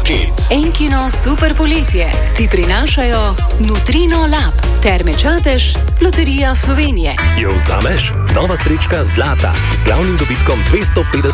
paket. Enkino super poletje ti prinašajo Nutrino Lab, Terme Čatež, Loterija Slovenije. Jo vzameš? Nova srečka Zlata z glavnim dobitkom 250